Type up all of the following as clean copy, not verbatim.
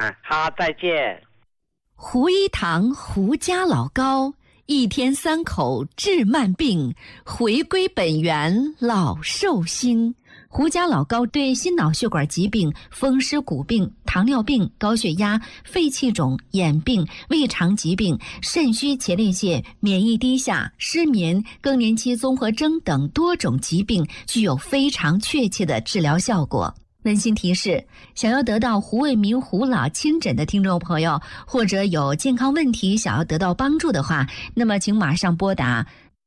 好，再见。 胡一堂胡家老高，一天3口治慢病，回归本源老寿星。胡家老高对心脑血管疾病、风湿骨病、糖尿病、高血压、肺气肿、眼病、胃肠疾病、肾虚前列腺、免疫低下、失眠、更年期综合征等多种疾病具有非常确切的治疗效果。温馨提示：想要得到胡卫民胡老亲诊的听众朋友，或者有健康问题想要得到帮助的话，那么请马上拨打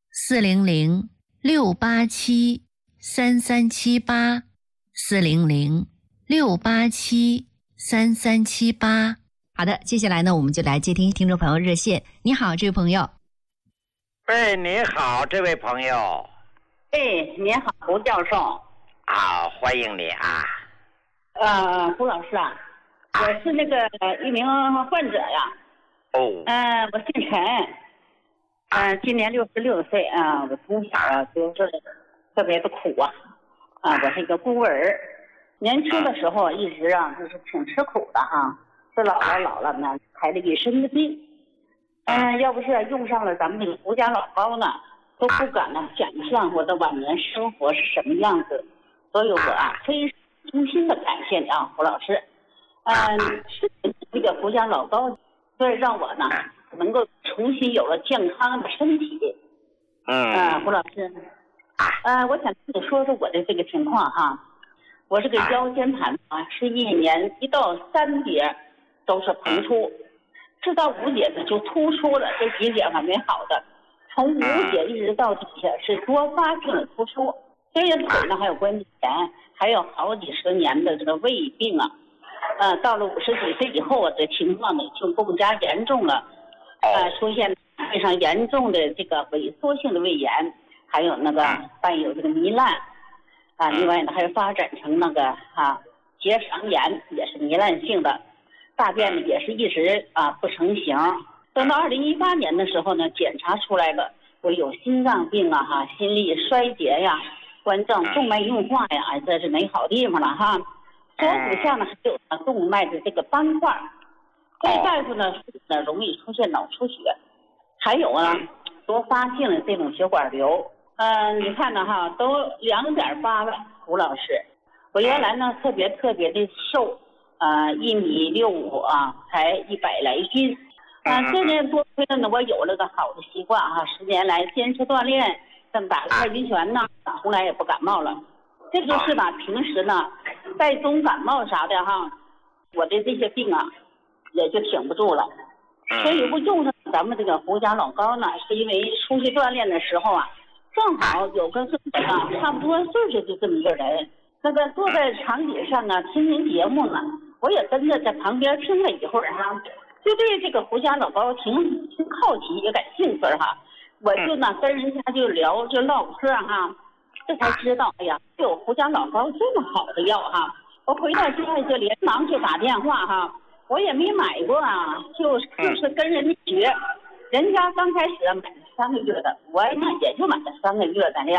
400-687-3378，400-687-3378。好的，接下来呢，我们就来接听众朋友热线。你好，这位朋友。 喂，你好，这位朋友。 你好，胡教授。 欢迎你啊。 胡老师啊，我是那个一名患者呀。我姓陈，今年66岁啊。我从小啊就是特别的苦啊，我是一个孤儿。年轻的时候一直啊就是挺吃苦的哈，这老了呢，排了一身的病。要不是用上了咱们这个胡家老高呢，都不敢呢想象我的晚年生活是什么样子。所以我非常衷心的感谢你胡老师。是这个胡家老高，所以让我呢能够重新有了健康的身体。胡老师，我想跟你说说我的这个情况哈。我这个腰间盘是一年1到3节都是膨出，直到5节呢就突出了，这几节还没好的，从5节一直到底下是多发性的突出。这些腿呢还有关节炎，还有好几十年的这个胃病啊。到了50几岁以后啊，这情况呢就更加严重了。出现非常严重的这个萎缩性的胃炎，还有那个伴有这个糜烂另外呢还有发展成那个结肠炎，也是糜烂性的。大便呢也是一直不成形。等到2018年的时候呢，检查出来了我有心脏病心力衰竭呀，冠状动脉硬化呀，这是没好地方了哈。左骨下呢还有动脉的这个斑块，这大夫呢容易出现脑出血，还有多发性的这种血管瘤。你看呢都2.8了。胡老师，我原来呢特别的瘦，1.65米才100来斤。这年多亏了呢我有了个好的习惯10年来坚持锻炼，这么打个太极拳呢，从来也不感冒了。这就是呢平时呢带种感冒啥的我的这些病也就挺不住了。所以我用上咱们这个胡家老高呢，是因为出去锻炼的时候正好有个差不多岁数就这么一个人，那个坐在长椅上听您节目呢，我也跟着在旁边听了一会儿就对这个胡家老高挺好奇，也感兴趣我就呢跟人家就聊就唠嗑这才知道有胡家老高这么好的药我回到家里就连忙就打电话我也没买过就是跟人家学。人家刚开始买了3个月的，我呢也就买了3个月的量。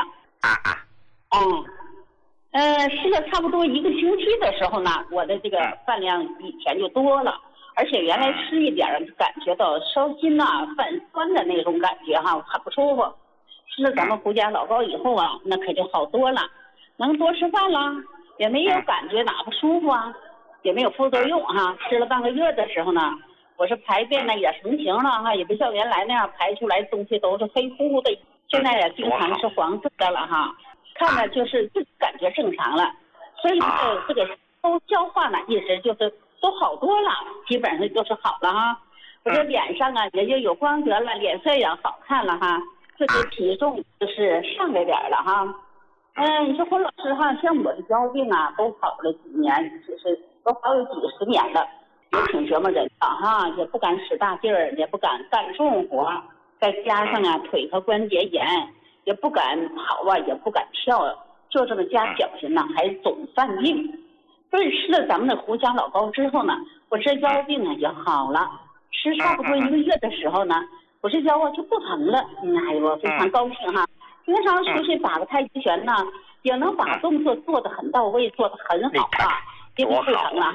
吃了差不多1个星期的时候呢，我的这个饭量以前就多了，而且原来吃一点感觉到烧心泛酸的那种感觉很不舒服。吃了咱们胡家老高以后那可就好多了，能多吃饭了，也没有感觉哪不舒服也没有副作用吃了半个月的时候呢，我是排便呢也成型了也不像原来那样排出来东西都是黑乎乎的，现在也经常是黄色的了看着就是感觉正常了。所以这个都消化呢一直就是都好多了，基本上就是好了我这脸上也就有光泽了，脸色也好看了这个体重就是上来点了你说胡老师像我的腰病都好了几年，就是都好有几十年了，也挺折磨人的也不敢使大劲儿，也不敢干重活，再加上腿和关节炎，也不敢跑也不敢跳，就这么加小心还总犯病。所以吃了咱们的胡家老高之后呢，我这腰病也好了。吃差不多1个月的时候呢，我这腰就不疼了。我非常高兴经常出去打个太极拳也能把动作做得很到位，做得很好也不疼了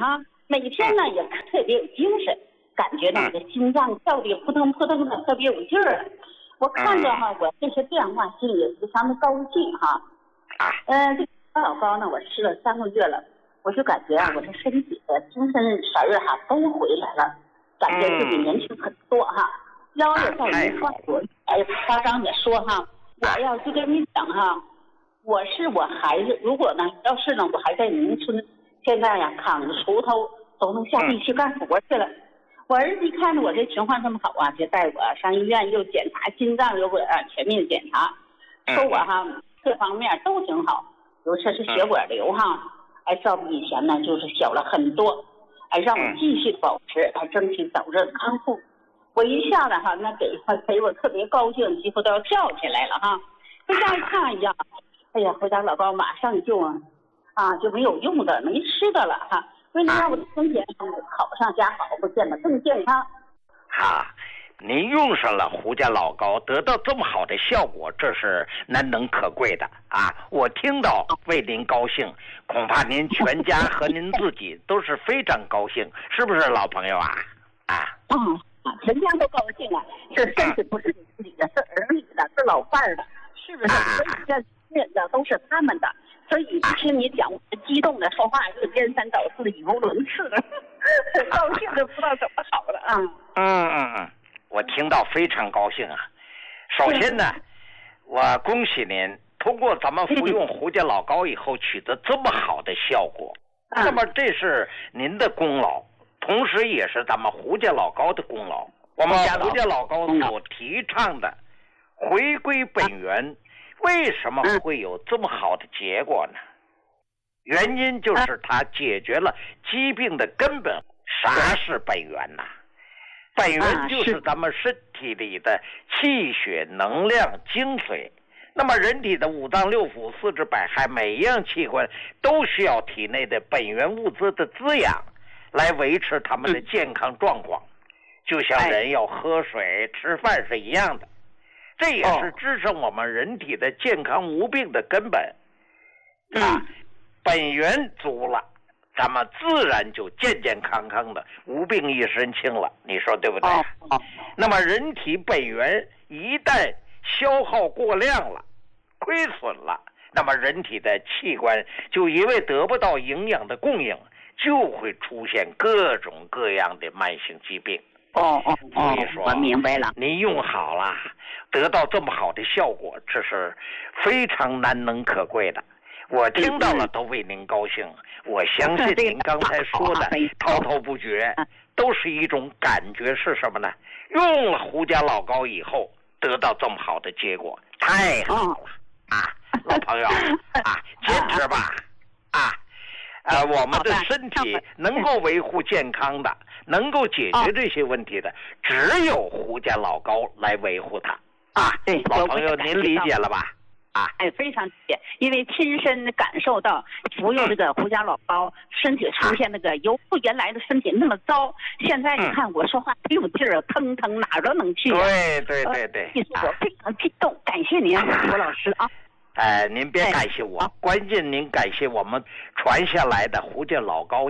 每天呢也特别有精神，感觉到这心脏跳的扑腾扑腾的，特别有劲儿。我看着哈，我这些变化，心里也非常的高兴哈。这个老高呢，我吃了3个月了，我就感觉啊，我这身体的精神神儿哈都回来了，感觉自己年轻很多哈。腰也在没放过，夸张的说哈，我要就跟你讲哈，我孩子，如果呢，要是呢，我还在农村，现在呀扛着锄头都能下地去干活去了。我儿子一看着我这情况这么好啊，就带我上医院又检查心脏，又全面检查，说我哈各方面都挺好，尤其是血管瘤哈，照比以前呢就是小了很多，让我继续保持，争取早日康复。我一下子哈，那给我特别高兴，几乎都要跳起来了哈。回家一看呀，哎呀，回家老高马上就没有用的，没吃的了哈。为了让我的身体好上加好，不见得更健康。 您用上了胡家老高，得到这么好的效果，这是难能可贵的啊！我听到为您高兴，恐怕您全家和您自己都是非常高兴，是不是老朋友啊？ 全家都高兴啊！这身体不是你自己的，是儿女的，是老伴儿的，是不是？所以这人的都是他们的。所以听你讲，我激动的说话就颠三倒四、语无伦次的，高兴的不知道怎么好了我听到非常高兴啊！首先呢，我恭喜您通过咱们服用胡家老高以后取得这么好的效果，那么这是您的功劳，同时也是咱们胡家老高的功劳。我们胡家老高所提倡的回归本源，为什么会有这么好的结果呢？原因就是它解决了疾病的根本。啥是本源呢？本源就是咱们身体里的气血、能量、精髓。那么人体的5脏6腑、4肢百骸，每一样器官都需要体内的本源物质的滋养，来维持他们的健康状况。就像人要喝水、吃饭是一样的。这也是支撑我们人体的健康无病的根本。本源足了，咱们自然就健健康康的，无病一身轻了。你说对不对？那么人体本源一旦消耗过量了，亏损了，那么人体的器官就因为得不到营养的供应，就会出现各种各样的慢性疾病。所以说， 我明白了。 您用好了，得到这么好的效果，这是非常难能可贵的。我听到了都为您高兴。我相信您刚才说的滔滔不绝，都是一种感觉，是什么呢？用了胡家老高以后，得到这么好的结果，太好了老朋友坚持吧我们的身体能够维护健康的，能够解决这些问题的，只有胡家老高来维护它对， 老朋友您理解了吧？ 非常理解，因为亲身感受到服用这个胡家老高，身体出现那个由原来的身体那么糟，现在你看我说话没有劲儿，腾腾哪儿都能去。 对， 我非常激动，感谢您，胡老师您别感谢我，关键您感谢我们传下来的胡家老高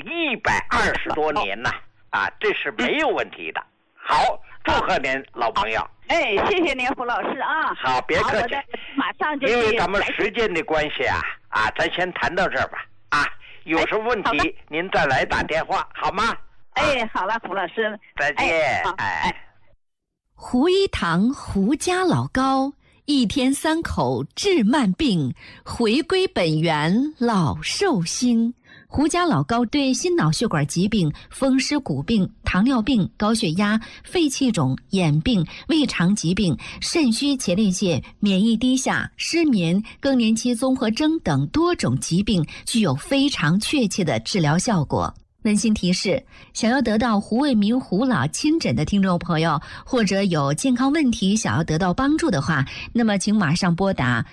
120多年呐这是没有问题的。好，祝贺您，老朋友。 谢谢您，胡老师好，别客气。 马上就因为咱们时间的关系咱先谈到这儿吧有什么问题您再来打电话好吗？ 好了，胡老师， 再见。 胡一堂胡家老高，1天3口治慢病，回归本源老寿星。胡家老高对心脑血管疾病、风湿骨病、糖尿病、高血压、肺气肿、眼病、胃肠疾病、肾虚前列腺、免疫低下、失眠、更年期综合征等多种疾病具有非常确切的治疗效果。温馨提示：想要得到胡卫民胡老亲诊的听众朋友，或者有健康问题想要得到帮助的话，那么请马上拨打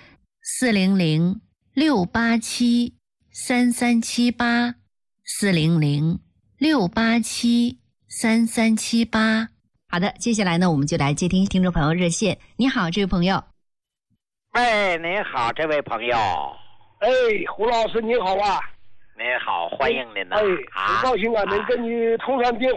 400-687-3378，400-687-3378。好的，接下来呢，我们就来接听听众朋友热线。你好，这位朋友。 喂，您好，这位朋友。 胡老师你好您好，欢迎您呐！ 很高兴啊，能跟你通上电话。